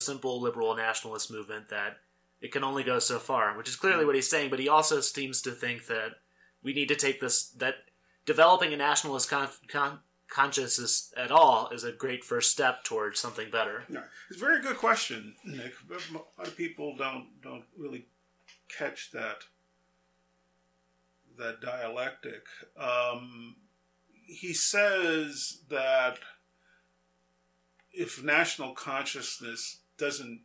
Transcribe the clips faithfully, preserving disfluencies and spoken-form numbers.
simple liberal nationalist movement that it can only go so far, which is clearly what he's saying, but he also seems to think that we need to take this, that developing a nationalist con- con- consciousness at all is a great first step towards something better. Yeah. It's a very good question, Nick. But a lot of people don't don't really catch that that dialectic. Um, he says that if national consciousness doesn't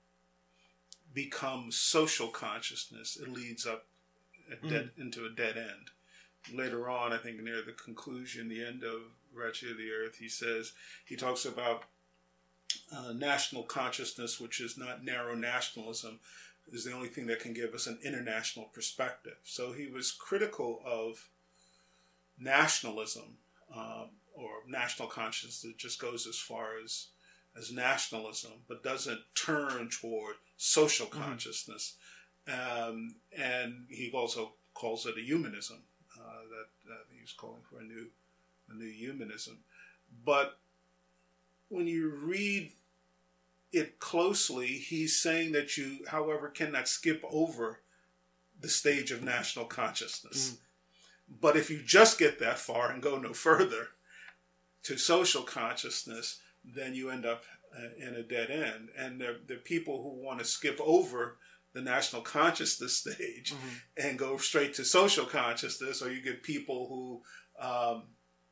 become social consciousness, it leads up a dead, mm. into a dead end. Later on, I think near the conclusion, the end of Wretched of the Earth, he says, he talks about uh, national consciousness, which is not narrow nationalism, is the only thing that can give us an international perspective. So he was critical of nationalism, um, or national consciousness that just goes as far as as nationalism, but doesn't turn toward social consciousness. Mm-hmm. Um, and he also calls it a humanism, uh, that uh, he was calling for a new, a new humanism. But when you read it closely, he's saying that you, however, cannot skip over the stage of national consciousness. Mm-hmm. But if you just get that far and go no further to social consciousness, then you end up uh, in a dead end. And there, there are people who want to skip over the national consciousness stage mm-hmm. and go straight to social consciousness, or you get people who um,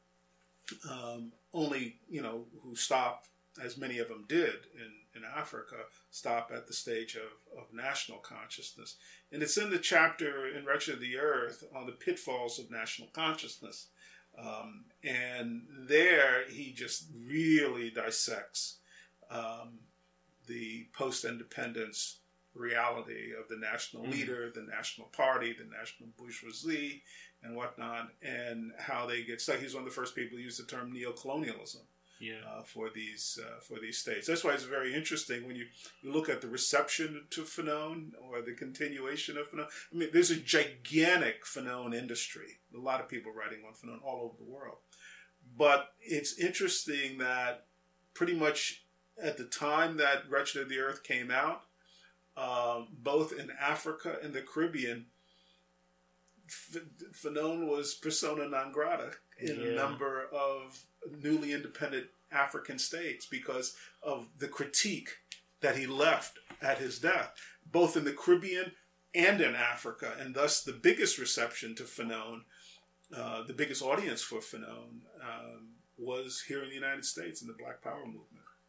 um, only, you know, who stop, as many of them did in, in Africa, stop at the stage of, of national consciousness. And it's in the chapter in Wretched of the Earth on the pitfalls of national consciousness. Um, and there he just really dissects um, the post-independence reality of the national mm-hmm. leader, the national party, the national bourgeoisie, and whatnot, and how they get stuck. He's one of the first people to use the term neocolonialism yeah. uh, for these uh, for these states. That's why it's very interesting when you, you look at the reception to Fanon or the continuation of Fanon. I mean, there's a gigantic Fanon industry. A lot of people writing on Fanon all over the world. But it's interesting that pretty much at the time that Wretched of the Earth came out, uh, both in Africa and the Caribbean, F- Fanon was persona non grata in yeah. a number of newly independent African states because of the critique that he left at his death, both in the Caribbean and in Africa. And thus the biggest reception to Fanon, uh, the biggest audience for Fanon, um, was here in the United States in the Black Power movement.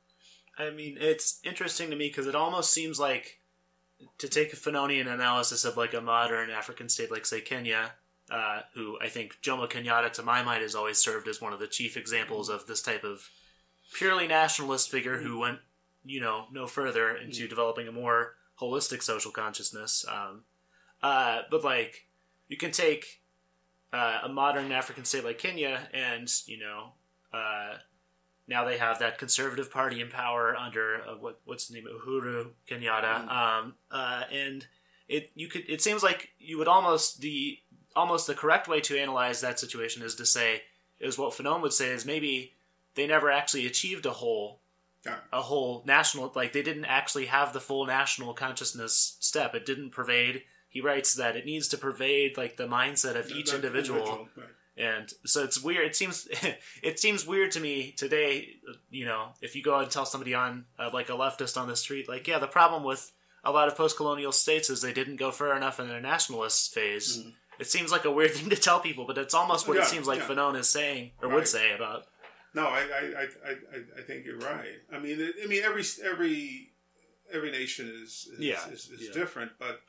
I mean, it's interesting to me because it almost seems like, to take a Fanonian analysis of like a modern African state like, say, Kenya, uh, who I think Jomo Kenyatta, to my mind, has always served as one of the chief examples of this type of purely nationalist figure who went, you know, no further into developing a more holistic social consciousness. Um, uh, but like, you can take uh, a modern African state like Kenya and, you know, uh, now they have that conservative party in power under uh, what what's the name, Uhuru Kenyatta, mm. um, uh, and it you could it seems like you would almost the almost the correct way to analyze that situation is to say is what Fanon would say is maybe they never actually achieved a whole yeah. a whole national, like they didn't actually have the full national consciousness step. It didn't pervade. He writes that it needs to pervade like the mindset of each individual. individual right. And so it's weird. It seems it seems weird to me today, you know, if you go out and tell somebody on, uh, like a leftist on the street, like, yeah, the problem with a lot of post-colonial states is they didn't go far enough in their nationalist phase. Mm. It seems like a weird thing to tell people, but it's almost what yeah, it seems like yeah. Fanon is saying, or right. would say about. No, I, I, I, I, I think you're right. I mean, I mean, every every every nation is is, yeah. is, is yeah. different, but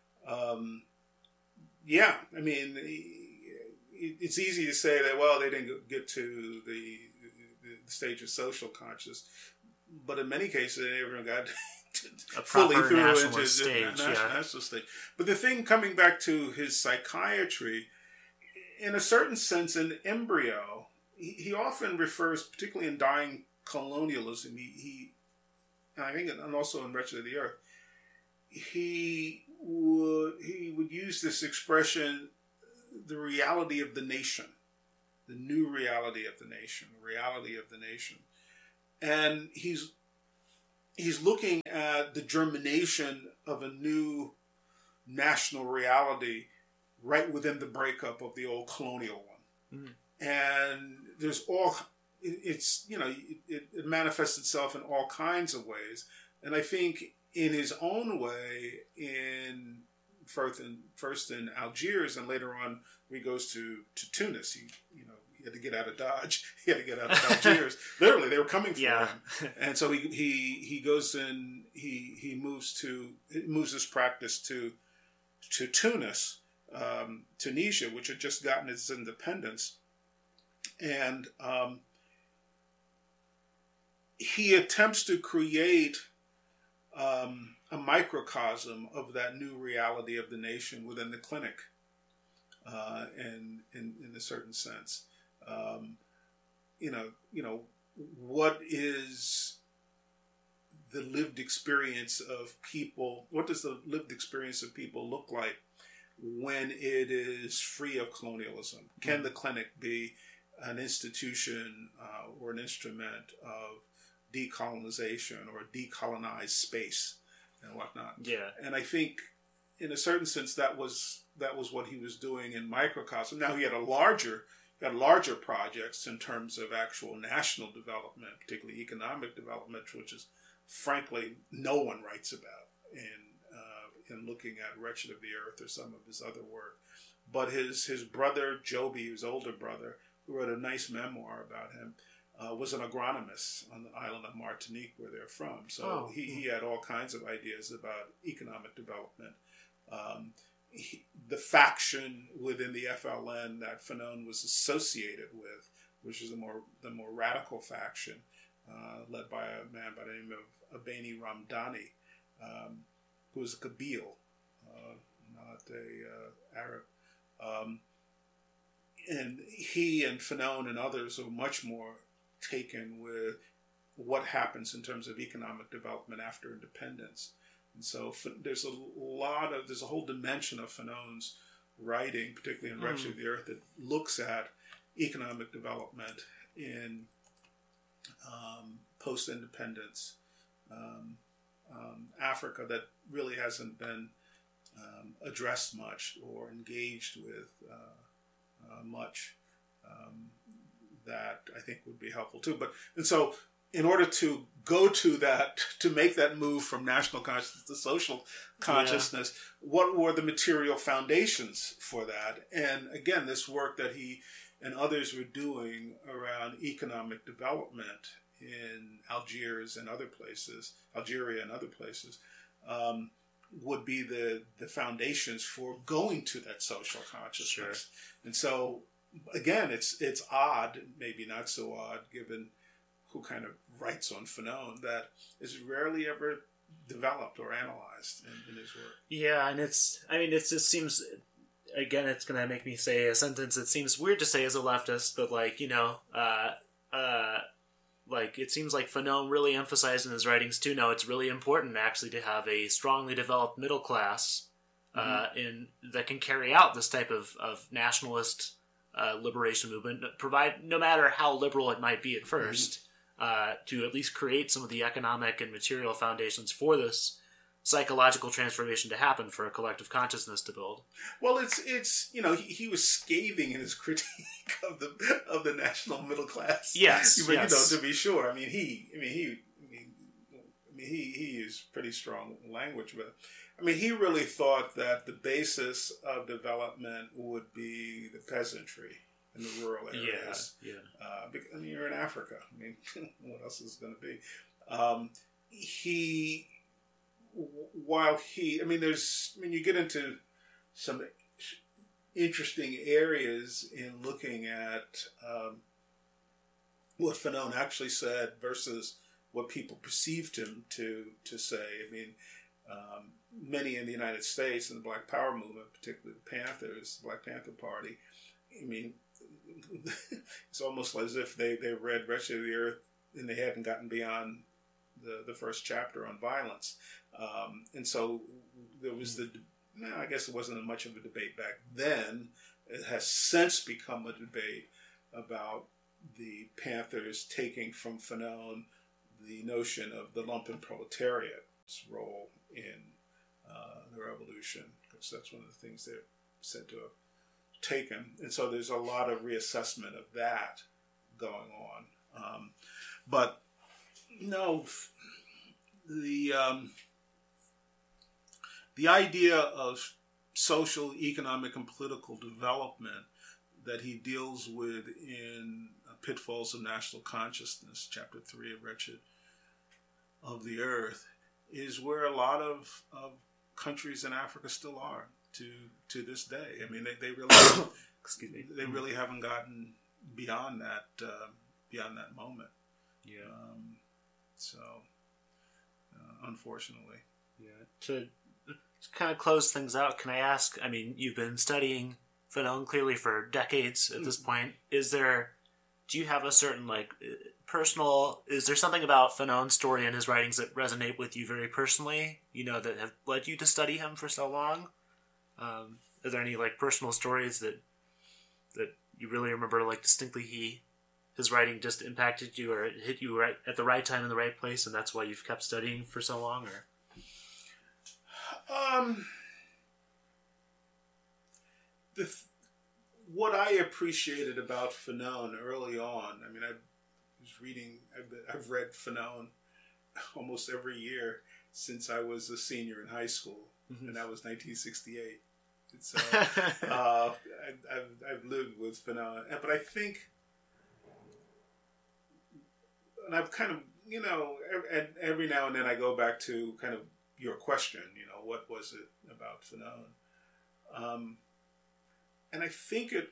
um, yeah, I mean. It's easy to say that, well, they didn't get to the, the stage of social consciousness, but in many cases, they never got fully through into stage, the national, yeah. national stage. But the thing, coming back to his psychiatry, in a certain sense, in embryo, he, he often refers, particularly in Dying Colonialism, he, he and I think, and also in Wretched of the Earth, he would he would use this expression, the reality of the nation, the new reality of the nation, the reality of the nation. And he's he's looking at the germination of a new national reality right within the breakup of the old colonial one. Mm. And there's all, it's, you know, it, it manifests itself in all kinds of ways. And I think in his own way, in first in, first in Algiers and later on he goes to, to Tunis, he, you know, he had to get out of Dodge. He had to get out of Algiers. Literally, they were coming for yeah. him. And so he, he, he goes and he, he moves to, he moves his practice to, to Tunis, um, Tunisia, which had just gotten its independence. And um, he attempts to create um, a microcosm of that new reality of the nation within the clinic, uh, in, in in a certain sense. Um, you know, you know, what is the lived experience of people? What does the lived experience of people look like when it is free of colonialism? Can mm-hmm. the clinic be an institution uh, or an instrument of decolonization or decolonized space and whatnot? Yeah. And I think, in a certain sense, that was that was what he was doing in microcosm. Now he had a larger, had larger projects in terms of actual national development, particularly economic development, which is frankly no one writes about in uh, in looking at Wretched of the Earth or some of his other work. But his his brother Joby, his older brother, who wrote a nice memoir about him, uh, was an agronomist on the island of Martinique, where they're from. So oh. he, he had all kinds of ideas about economic development. Um, he, the faction within the F L N that Fanon was associated with, which is the more the more radical faction, uh, led by a man by the name of Abeni Ramdani, um, who was a Kabyle, uh, not a uh, Arab. Um, And he and Fanon and others are much more taken with what happens in terms of economic development after independence. And so there's a lot of, there's a whole dimension of Fanon's writing, particularly in mm. Wretched of the Earth, that looks at economic development in um, post-independence um, um, Africa that really hasn't been um, addressed much or engaged with uh, Uh, much um, that I think would be helpful too. But and so, in order to go to that, to make that move from national consciousness to social consciousness, yeah. what were the material foundations for that? And again, this work that he and others were doing around economic development in Algiers and other places, Algeria and other places, um, would be the, the foundations for going to that social consciousness. Sure. And so, again, it's it's odd, maybe not so odd, given who kind of writes on Fanon, that is rarely ever developed or analyzed in, in his work. Yeah, and it's, I mean, it just seems, again, it's going to make me say a sentence that seems weird to say as a leftist, but like, you know, uh, uh, like, it seems like Fanon really emphasized in his writings, too, no, it's really important, actually, to have a strongly developed middle class uh, mm-hmm. in that can carry out this type of, of nationalist uh, liberation movement, provide no matter how liberal it might be at first, mm-hmm. uh, to at least create some of the economic and material foundations for this psychological transformation to happen, for a collective consciousness to build. Well, it's it's you know he, he was scathing in his critique of the of the national middle class. Yes, but yes. you know, to be sure, I mean he, I mean he, I mean, I mean he he used pretty strong language, but I mean he really thought that the basis of development would be the peasantry in the rural areas. Yeah, yeah. Uh, because, I mean, you're in Africa. I mean, what else is it going to be? Um, he. While he, I mean, there's, I mean, you get into some interesting areas in looking at um, what Fanon actually said versus what people perceived him to to say. I mean, um, many in the United States in the Black Power movement, particularly the Panthers, the Black Panther Party, I mean, it's almost as if they, they read Wretched of the Earth and they hadn't gotten beyond the, the first chapter on violence. Um, and so there was the, no, I guess it wasn't much of a debate back then. It has since become a debate about the Panthers taking from Fanon the notion of the lumpen proletariat's role in uh, the revolution, because that's one of the things they're said to have taken. And so there's a lot of reassessment of that going on. Um, but, no, the, um, the idea of social, economic, and political development that he deals with in Pitfalls of National Consciousness, chapter three of Wretched of the Earth, is where a lot of, of countries in Africa still are to to this day. I mean, they, they really excuse me, they really haven't gotten beyond that uh, beyond that moment. Yeah. Um, so, uh, unfortunately. Yeah. To, to kind of close things out, can I ask? I mean, you've been studying Fanon clearly for decades at this point. Is there, do you have a certain, like, personal, is there something about Fanon's story and his writings that resonate with you very personally, you know, that have led you to study him for so long? Um, are there any, like, personal stories that that you really remember, like, distinctly he, his writing just impacted you, or it hit you right at the right time in the right place, and that's why you've kept studying for so long, or? Um... The th- what I appreciated about Fanon early on, I mean, I was reading, I've, been, I've read Fanon almost every year since I was a senior in high school, mm-hmm. and that was nineteen sixty-eight. And so uh, I, I've, I've lived with Fanon, but I think, and I've kind of, you know, every, every now and then I go back to kind of your question, you know, what was it about Fanon? Um, And I think it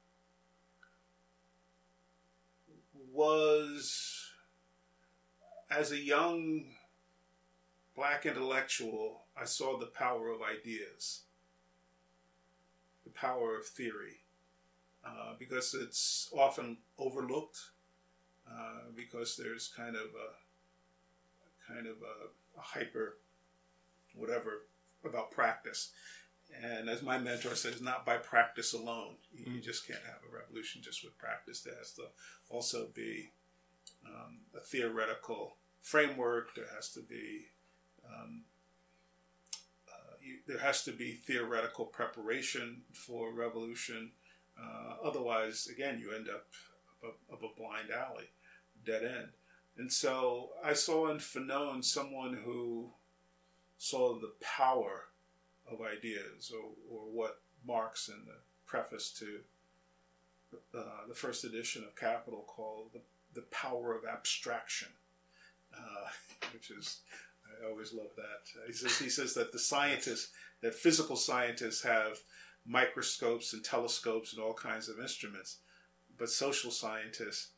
was, as a young black intellectual, I saw the power of ideas, the power of theory, uh, because it's often overlooked, uh, because there's kind of a kind of a, a hyper whatever about practice. And as my mentor says, not by practice alone. You mm. just can't have a revolution just with practice. There has to also be um, a theoretical framework. There has to be um, uh, you, there has to be theoretical preparation for revolution. Uh, otherwise, again, you end up up, up a blind alley, dead end. And so I saw in Fanon someone who saw the power of ideas, or, or what Marx in the preface to uh, the first edition of Capital called the, the power of abstraction, uh, which is, I always love that. He says, he says that the scientists, that physical scientists have microscopes and telescopes and all kinds of instruments, but social scientists,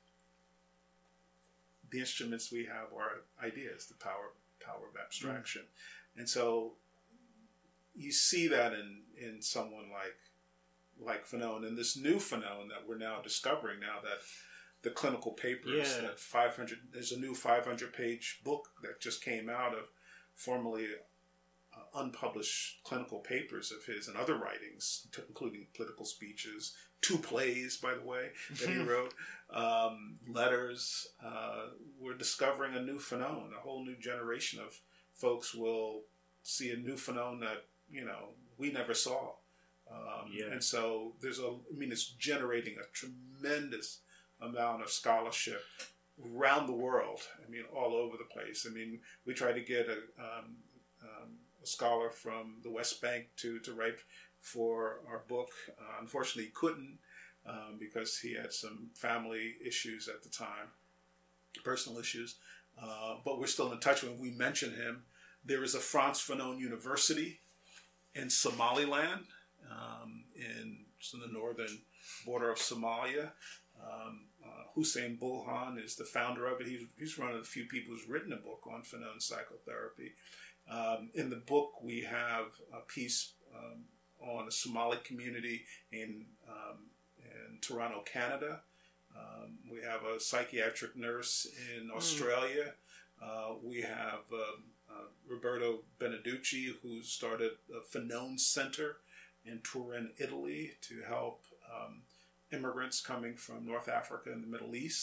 the instruments we have are ideas, the power, power of abstraction. Mm. And so you see that in, in someone like like Fanon, and this new Fanon that we're now discovering now that the clinical papers, yeah. that five hundred, there's a new five hundred page book that just came out of formerly uh, unpublished clinical papers of his and other writings, t- including political speeches, two plays, by the way, that he wrote, um, letters. Uh, we're discovering a new Fanon. A whole new generation of folks will see a new Fanon that, you know, we never saw. Um, yeah. And so there's a, I mean, it's generating a tremendous amount of scholarship around the world. I mean, all over the place. I mean, we tried to get a, um, um, a scholar from the West Bank to, to write for our book. Uh, unfortunately, he couldn't um, because he had some family issues at the time, personal issues. Uh, but we're still in touch when we mention him. There is a Frantz Fanon University in Somaliland, um, in, in the northern border of Somalia. Um, uh, Hussein Bulhan is the founder of it. He's, he's one of the few people who's written a book on Fanon psychotherapy. Um, in the book, we have a piece um, on a Somali community in, um, in Toronto, Canada. Um, we have a psychiatric nurse in Australia. Mm. Uh, we have um, uh, Roberto Beneducci, who started a Fanon Center in Turin, Italy, to help um, immigrants coming from North Africa and the Middle East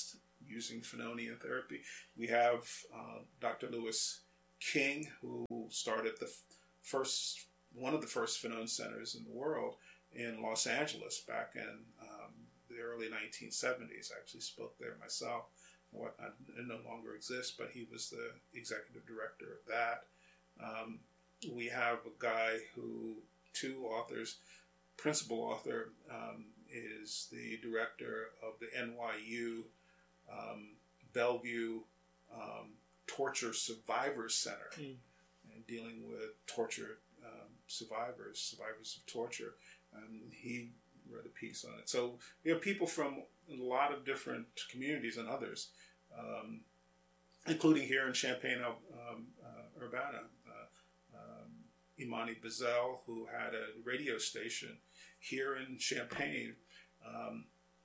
using Fanonian therapy. We have uh, Doctor Lewis King, who started the f- first one of the first Fanon centers in the world in Los Angeles back in um, the early nineteen seventies. I actually spoke there myself. Whatnot, it no longer exists, but he was the executive director of that. Um, we have a guy who, two authors, principal author um, is the director of the N Y U um, Bellevue um, Torture Survivors Center, mm. and dealing with torture um, survivors, survivors of torture. Um, he wrote a piece on it. So we have people from a lot of different communities and others, um, including here in Champaign, um, uh, Urbana. Uh, um, Imani Bazel, who had a radio station here in Champaign um,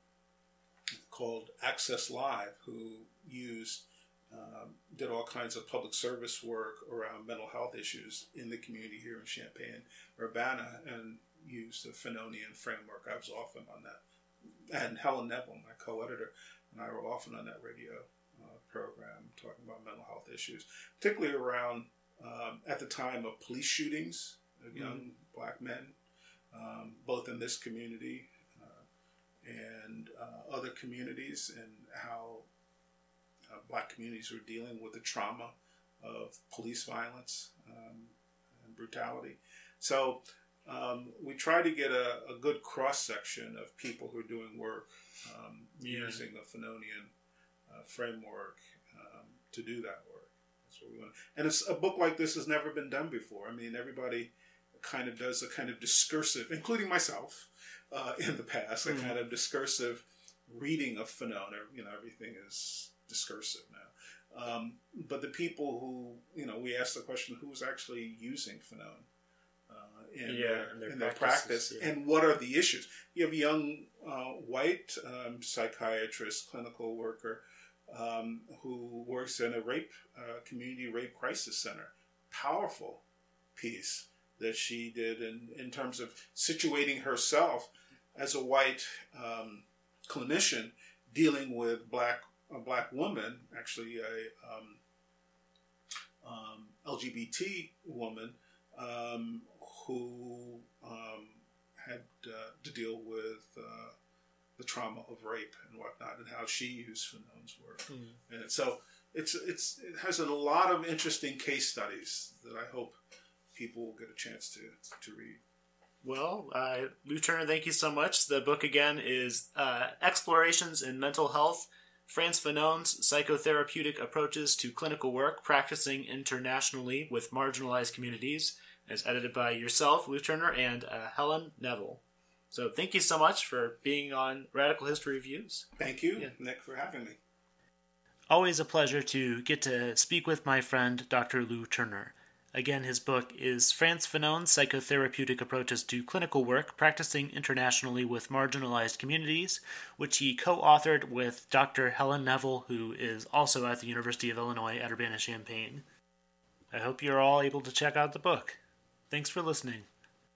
called Access Live, who used, um, did all kinds of public service work around mental health issues in the community here in Champaign, Urbana, and used the Fanonian framework. I was often on that. And Helen Neville, my co-editor, and I were often on that radio uh, program talking about mental health issues, particularly around, um, at the time of police shootings of young mm-hmm. black men, um, both in this community uh, and uh, other communities, and how uh, black communities were dealing with the trauma of police violence um, and brutality. So um, we try to get a, a good cross-section of people who are doing work um, yeah. using the Fanonian uh, framework um, to do that work. That's what we want. And it's, a book like this has never been done before. I mean, everybody kind of does a kind of discursive, including myself, uh, in the past, mm-hmm. a kind of discursive reading of Fanon. You know, everything is discursive now. Um, but the people who, you know, we ask the question, who's actually using Fanon? In, yeah, their, in their in their practice, practice, yeah. and what are the issues? You have a young uh, white um, psychiatrist, clinical worker, um, who works in a rape uh, community rape crisis center. Powerful piece that she did in, in terms of situating herself as a white um, clinician dealing with black a black woman, actually a um, um, L G B T woman. Um, who um, had uh, to deal with uh, the trauma of rape and whatnot, and how she used Fanon's work. Mm. And so it's it's it has a lot of interesting case studies that I hope people will get a chance to, to read. Well, uh, Lou Turner, thank you so much. The book, again, is uh, Explorations in Mental Health, Frantz Fanon's Psychotherapeutic Approaches to Clinical Work, Practicing Internationally with Marginalized Communities, as edited by yourself, Lou Turner, and uh, Helen Neville. So thank you so much for being on Radical History Reviews. Thank you, yeah. Nick, for having me. Always a pleasure to get to speak with my friend, Doctor Lou Turner. Again, his book is Frantz Fanon's Psychotherapeutic Approaches to Clinical Work, Practicing Internationally with Marginalized Communities, which he co-authored with Doctor Helen Neville, who is also at the University of Illinois at Urbana-Champaign. I hope you're all able to check out the book. Thanks for listening.